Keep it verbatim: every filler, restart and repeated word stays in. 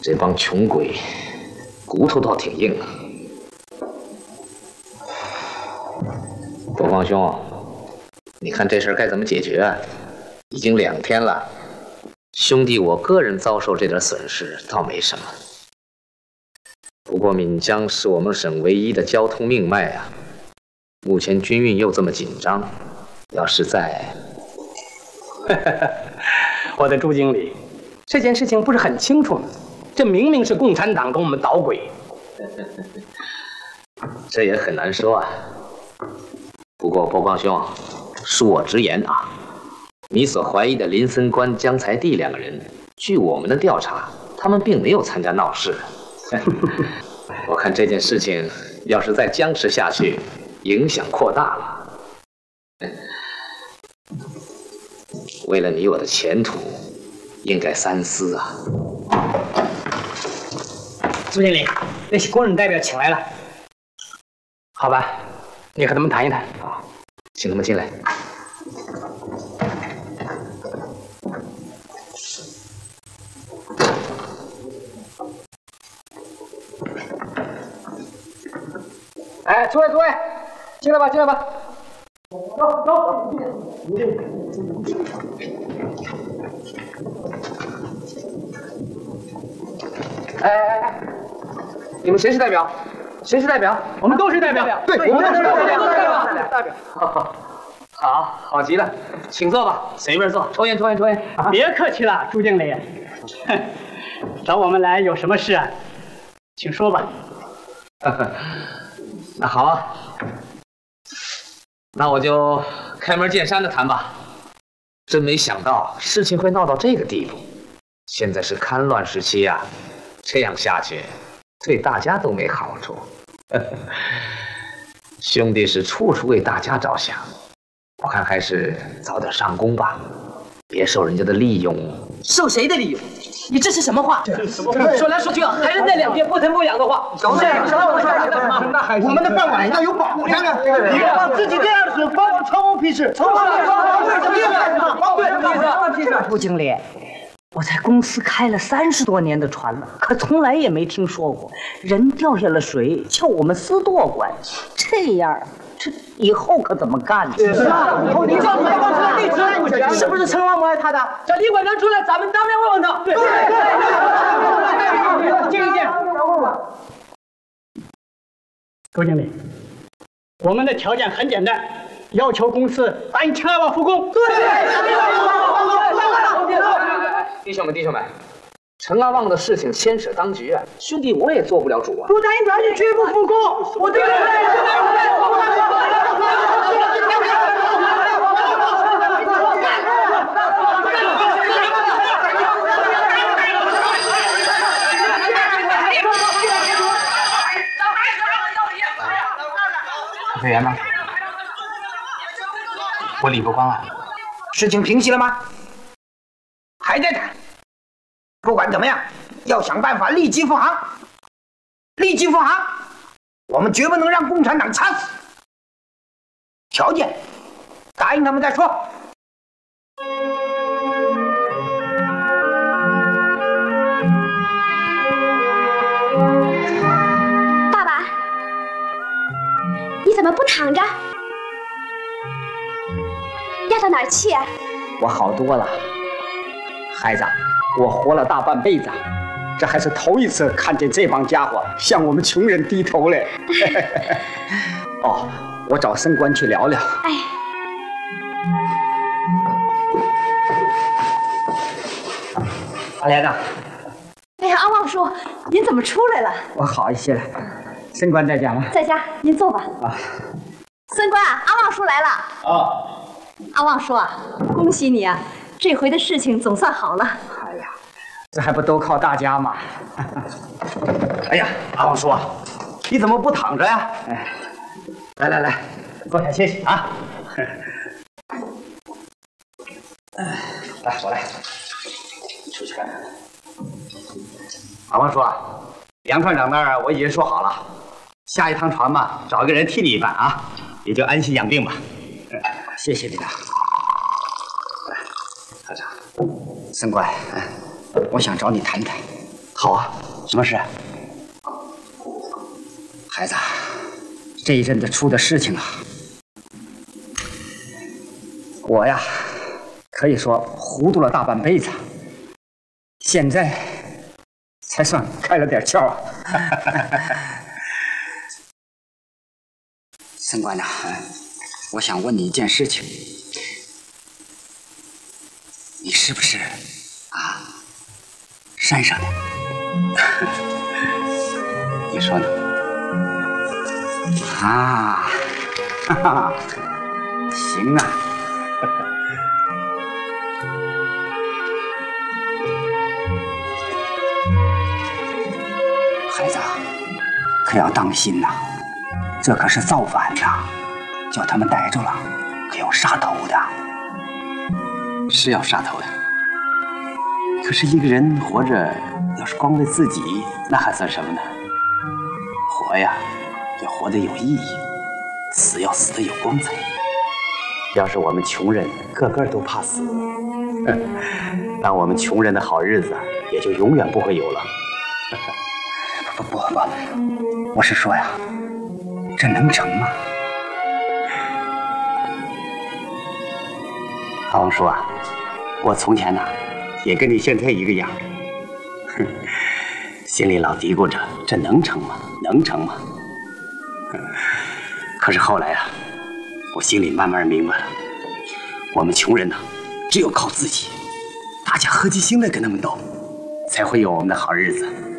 这帮穷鬼骨头倒挺硬啊。东方兄，你看这事儿该怎么解决啊？已经两天了，兄弟我个人遭受这点损失倒没什么。不过闽江是我们省唯一的交通命脉啊，目前军运又这么紧张，要是在…… 我的朱经理，这件事情不是很清楚吗？这明明是共产党跟我们捣鬼。 这也很难说啊。不过波光兄，恕我直言啊，你所怀疑的林森关、江才地两个人，据我们的调查，他们并没有参加闹事。我看这件事情要是再僵持下去，影响扩大了。为了你我的前途，应该三思啊。 朱经理，那些工人代表请来了，好吧，你和他们谈一谈。 好，请他们进来。 哎，诸位诸位，进来吧，进来吧。走走。哎哎哎，你们谁是代表？谁是代表？我们都是代表。对，我们都是代表。代表，代表。好，好，好极了，请坐吧，随便坐。抽烟，抽烟，抽烟。 别客气了，朱经理。找我们来有什么事啊？请说吧。 那好啊，那我就开门见山的谈吧。真没想到事情会闹到这个地步。现在是戡乱时期呀、啊，这样下去对大家都没好处。兄弟是处处为大家着想，我看还是早点上工吧，别受人家的利用。 受谁的利用？你这是什么话？ 说来说去还是那两句不疼不痒的话。 我们的饭碗要有保障啊！ 你把自己这样子，关我窗户屁事！窗户屁事！什么意思？朱经理，我在公司开了三十多年的船了，可从来也没听说过人掉下了水叫我们私舵管，这样。这以后可怎么干呢？ 是啊，你叫陈光出来地址， 是不是陈光谋他的？ 叫李馆长出来，咱们当面问问他。对对对，见一见。 周经理，我们的条件很简单，要求公司按陈二旺复工。 对。弟兄们，弟兄们，陈阿旺的事情牵扯当局啊，兄弟我也做不了主啊。 朱大营长，你绝不复工！我对对委员呢？我李伯光啊， 事情平息了吗？还在谈。不管怎么样，要想办法立即复航，立即复航，我们绝不能让共产党惨死。条件，答应他们再说。 爸爸，你怎么不躺着？要到哪儿去啊？ 我好多了，孩子。我活了大半辈子，这还是头一次看见这帮家伙向我们穷人低头嘞。哦，我找僧官去聊聊。 哎， 阿莲呐， 哎呀，阿旺叔，您怎么出来了？ 我好一些了。僧官在家吗？ 在家，您坐吧。 啊， 僧官啊，阿旺叔来了。 啊， 阿旺叔啊，恭喜你啊！这回的事情总算好了。 哎呀，这还不都靠大家吗？哎呀，阿旺叔啊，你怎么不躺着呀？哎，来来来，坐下歇息啊。来，我来，出去看看。阿旺叔啊，杨船长那儿我已经说好了，下一趟船嘛，找个人替你一办啊，你就安心养病吧。谢谢你了。僧官，我想找你谈谈， 好啊，什么事？ 孩子，这一阵子出的事情啊，我呀，可以说糊涂了大半辈子，现在才算开了点窍啊。陈馆长，我想问你一件事情，你是不是啊山上的？你说呢？啊，哈哈，行啊。孩子，可要当心呐，这可是造反的，叫他们逮住了，可要杀头的。 是要杀头的。可是一个人活着，要是光为自己，那还算什么呢？活呀，要活得有意义；死要死得有光彩。要是我们穷人个个都怕死，那我们穷人的好日子也就永远不会有了。 不不不，我是说呀，这能成吗？ 王叔啊，我从前呢，也跟你现在一个样，哼，心里老嘀咕着，这能成吗？能成吗？可是后来啊，我心里慢慢明白了，我们穷人呢，只有靠自己，大家合起心来跟他们斗，才会有我们的好日子。